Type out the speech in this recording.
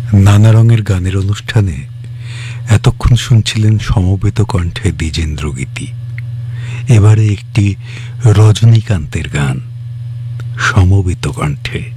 নানা রঙের গানের অনুষ্ঠানে এতক্ষণ শুনছিলেন সমবেত কণ্ঠে দ্বিজেন্দ্র গীতি। এবারে একটি রজনীকান্তের গান সমবেত কণ্ঠে।